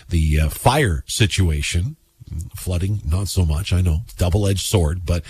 the fire situation. Flooding, not so much. I know, double-edged sword, but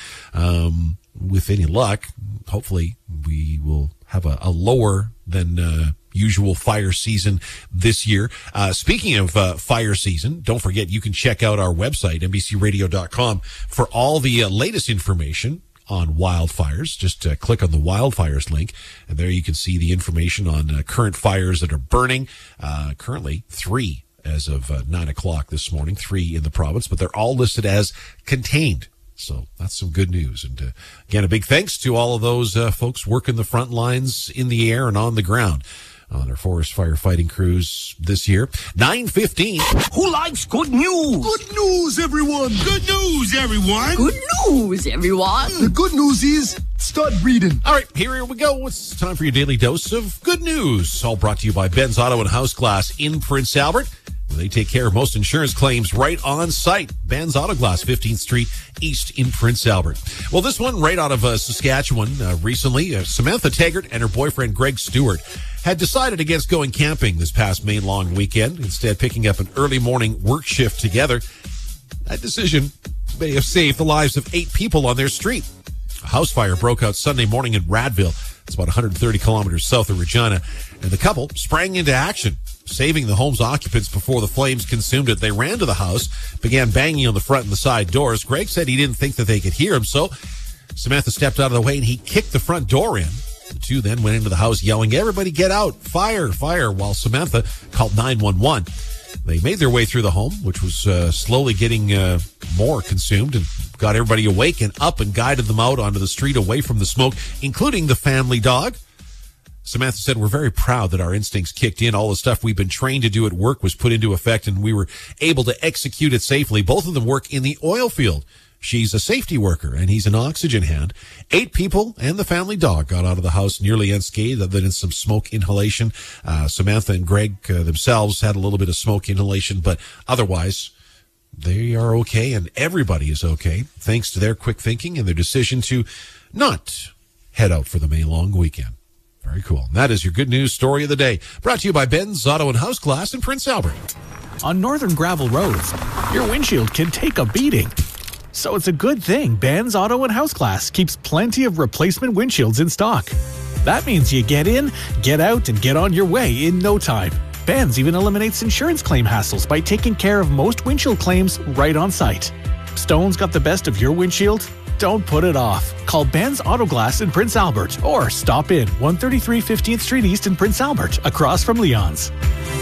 with any luck, hopefully we will have a lower than usual fire season this year. Speaking of fire season, don't forget you can check out our website, NBCRadio.com, for all the latest information on wildfires. Just click on the wildfires link, and there you can see the information on current fires that are burning. Currently, 3 as of 9 o'clock this morning, 3 in the province, but they're all listed as contained. So that's some good news. And again, a big thanks to all of those folks working the front lines in the air and on the ground on our forest firefighting crews this year. 9:15. Who likes good news? Good news, everyone. Good news, everyone. Good news, everyone. The good news is start breeding. All right, here we go. It's time for your daily dose of good news. All brought to you by Ben's Auto and House Glass in Prince Albert. They take care of most insurance claims right on site. Ben's Auto Glass, 15th Street East in Prince Albert. Well, this one right out of Saskatchewan recently. Samantha Taggart and her boyfriend Greg Stewart had decided against going camping this past May long weekend, instead picking up an early morning work shift together. That decision may have saved the lives of 8 people on their street. A house fire broke out Sunday morning in Radville. It's about 130 kilometers south of Regina, and the couple sprang into action, saving the home's occupants before the flames consumed it. They ran to the house, began banging on the front and the side doors. Greg said he didn't think that they could hear him, so Samantha stepped out of the way and he kicked the front door in. The two then went into the house yelling, "Everybody get out, fire, fire," while Samantha called 911. They made their way through the home, which was slowly getting more consumed, and got everybody awake and up and guided them out onto the street away from the smoke, including the family dog. Samantha said, "We're very proud that our instincts kicked in. All the stuff we've been trained to do at work was put into effect, and we were able to execute it safely." Both of them work in the oil field. She's a safety worker, and he's an oxygen hand. 8 people and the family dog got out of the house nearly unscathed, other than some smoke inhalation. Samantha and Greg themselves had a little bit of smoke inhalation, but otherwise, they are okay, and everybody is okay, thanks to their quick thinking and their decision to not head out for the May long weekend. Very cool. And that is your good news story of the day, brought to you by Ben's Auto and House Glass in Prince Albert. On northern gravel roads, your windshield can take a beating. So it's a good thing Ben's Auto and House Glass keeps plenty of replacement windshields in stock. That means you get in, get out, and get on your way in no time. Ben's even eliminates insurance claim hassles by taking care of most windshield claims right on site. Stone's got the best of your windshield? Don't put it off. Call Ben's Auto Glass in Prince Albert or stop in 133 15th Street East in Prince Albert, across from Leon's.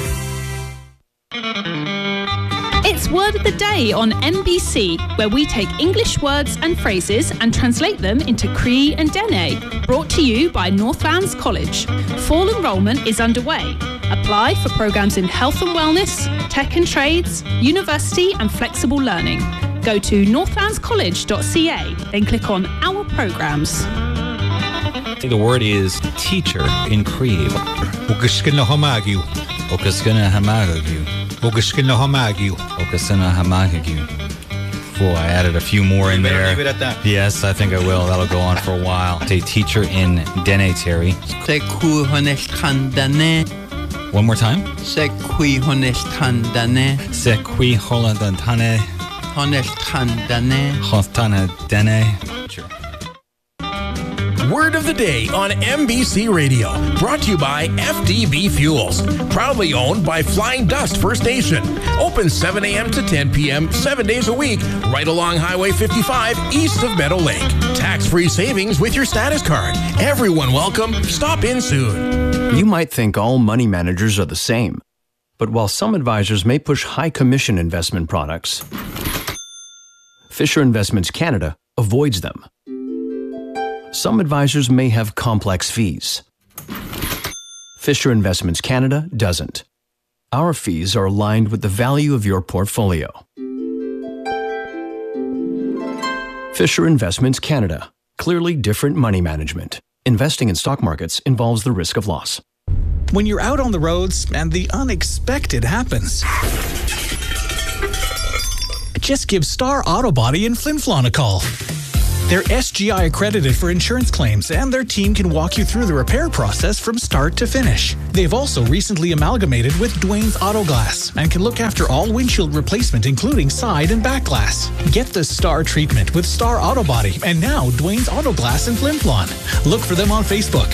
It's Word of the Day on NBC, where we take English words and phrases and translate them into Cree and Dene. Brought to you by Northlands College. Fall enrolment is underway. Apply for programs in health and wellness, tech and trades, university and flexible learning. Go to northlandscollege.ca, then click on Our Programs. The word is teacher in Cree. Ogaskina Hamagu. Okaskina Hamagu. Ogaskina Hamagu. Okasina Hamagu. Cool, I added a few more in there. Leave it at that. Yes, I think I will. That'll go on for a while. A teacher in Dene, Terry. One more time. Sekui honestandane. Sekui holandantane. Honestandane. Hostana Dene. Word of the Day on NBC Radio. Brought to you by FDB Fuels. Proudly owned by Flying Dust First Nation. Open 7 a.m. to 10 p.m. 7 days a week. Right along Highway 55 east of Meadow Lake. Tax-free savings with your status card. Everyone welcome. Stop in soon. You might think all money managers are the same. But while some advisors may push high commission investment products, Fisher Investments Canada avoids them. Some advisors may have complex fees. Fisher Investments Canada doesn't. Our fees are aligned with the value of your portfolio. Fisher Investments Canada. Clearly different money management. Investing in stock markets involves the risk of loss. When you're out on the roads and the unexpected happens, just give Star Auto Body in Flin Flon a call. They're SGI accredited for insurance claims, and their team can walk you through the repair process from start to finish. They've also recently amalgamated with Dwayne's Auto Glass and can look after all windshield replacement, including side and back glass. Get the Star treatment with Star Auto Body and now Dwayne's Auto Glass in Flin Flon. Look for them on Facebook.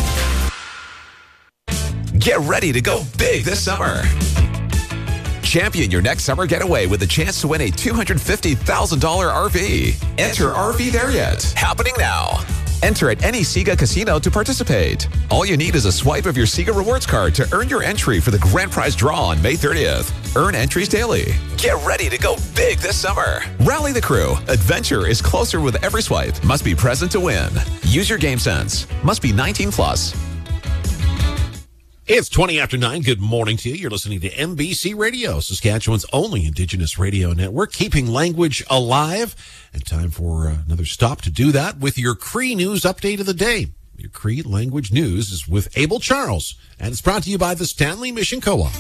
Get ready to go big this summer. Champion your next summer getaway with a chance to win a $250,000 RV. Enter RV There Yet, happening now. Enter at any Sega casino to participate. All you need is a swipe of your Sega Rewards card to earn your entry for the grand prize draw on May 30th. Earn entries daily. Get ready to go big this summer. Rally the crew. Adventure is closer with every swipe. Must be present to win. Use your game sense. Must be 19 plus. It's 20 after 9. Good morning to you. You're listening to MBC Radio, Saskatchewan's only Indigenous radio network, keeping language alive. And time for another stop to do that with your Cree News update of the day. Your Cree language news is with Abel Charles, and it's brought to you by the Stanley Mission Co-op.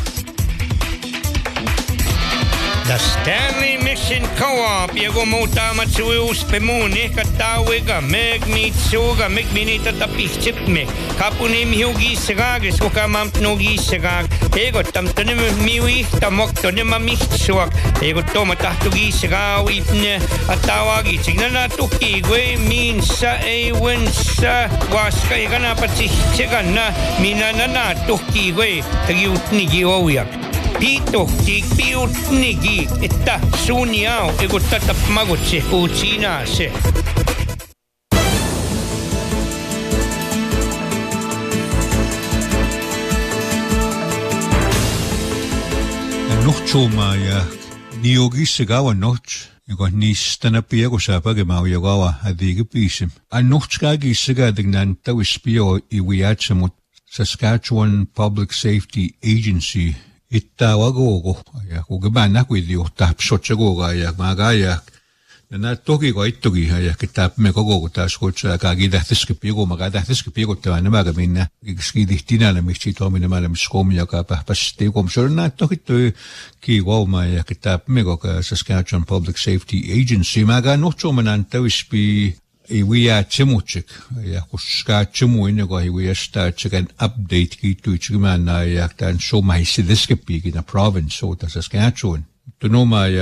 The Stanley Mission Co-op, jego mota matsuus pemune katawiga megni tsuga megminita tapichip me kapunim hugi sagagis ukamam nogi sagag ego tamtonim miwi tamok tonim amichsuak ego tomatahtugi sagaw ipne atawagi signala tuki gwe min sa e wensa waska igana patsi chegana minana tuki gwe tagiutni gioyak Pito, piut nigi, etta suniao, egotata magotse, uchina se. Nochtoma ja niogisigawa noch. Joka niistä piego saapagema jogawa adigipisim. Nochtskagisiga dignanta wispio iwiatsamut Saskatchewan Public Safety Agency. Ittawagogo ja kugabana kuidio tapsotsagoga ja magaya na toki ko ittogi ja kitap me gogo tas kotsa kagida tiskipigo magada tiskipigo tana magaminna skidihtina na michito mina mala miskom ja ka pastigo msorna tokito ki goma ja kitap me goga Saskatchewan Public Safety Agency maga nochomananta wispi Iwia Chimuchik, ja, kuska Chimu in go Iwia start an update ki to Chimana Yaktan show my Sidiskipi in a province, so the Saskatchewan. To know my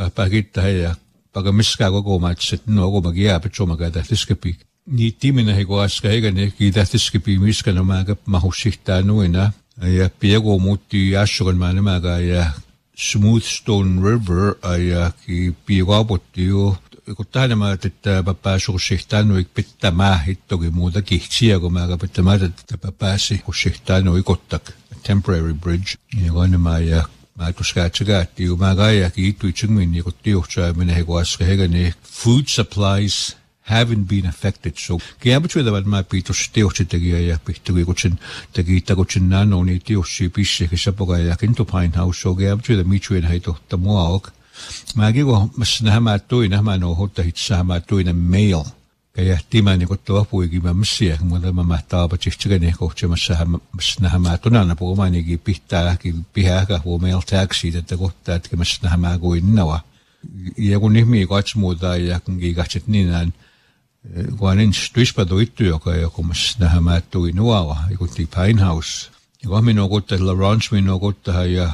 Pagita, Pagamiska go match it no go magia, Pechomaga that Iskipi. Ni Timina Higuaskagan, that Iskipi Miskanomaga, Mahushita Nuina, Piego Muti Ashogan Manamaga, Smooth Stone River, Ayaki Piwabotio. Kutana että papaasu sihtanu pitama hittogi muuta kihtsiä kun mä pitama että papaasi sihtanu ikottak temporary bridge ja konema ja mä tuskaatsaatti kun mä gaia kiittui chingmin ja kuttiuhtsa minä hekoaska hegani food supplies haven't been affected so kiabutsuidavat mä piitos teoksitegia ja pihtugi kutsin tegiita kutsin nanoni teossi pisse kisapoga ja Pine House so kiabutsuida mitsuin heito tamuaok Magigo mas nahamatui nahmano hotta hitsahamatui na mail kaya timani kotto apuigi mamsia muda mamahtaaba chichigane kohche mas nahamatuna na pumani gi pihtaa ki pihaaka hu mail taxi että kohta että mas nahamagui nawa ja kun ihmi katsmuuta ja kun gigachet ninan kuanin stuispado ittu joka mas nahamatui nuava ikutti Pine House ja mino kotta la ranch mino kotta ja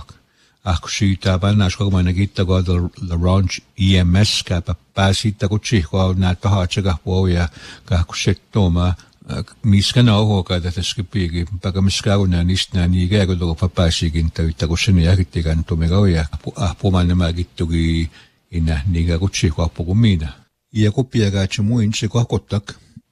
Akusita panas ko mana kita ko the ranch EMS ka pasita ko chi ko na to ha chega po ya ka kusettoma miskana ho ka da skipigi paga miskago na nisna ni ga ko do papasigin ta ko sini ya kitigan to mega ya po mana magittugi ina ni ga ko chi ko po mina ia ko piaga chmu in chi ko kotak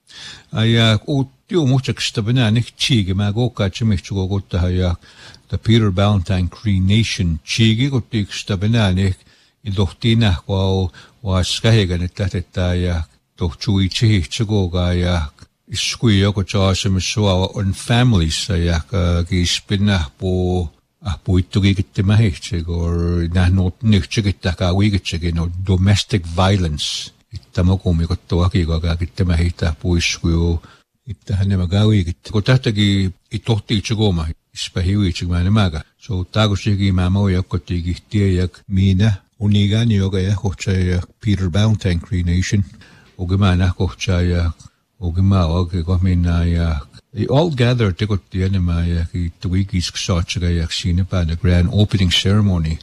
aya o tio muchak stabana ni chi ma go ka chmi chugo ko ta ya the Peter Ballantyne Cree Nation chigi ko tikstabana i dohtina ko waskahegan että ja tohtui chi chugoga ja iskuio ko chaasem suava on families ja ki spinna po puittugi kittimähitse or not nyhtsikittä ka wigitsegi no domestic violence ittamokomi ko toaki ko kittimähitä puiskuio ittahan nämä gawigit ko tahtagi itohti chugoma Ispahiwi chigmanamaga. So tagushigi mamo yakotigi tiyak mina unigani yoga yakocha Peter Ballantyne Cree Nation. Ogimana kochaya, Ogima og Gomina. They all gathered to go to the enemy, the week's such a vaccine by the grand opening ceremony.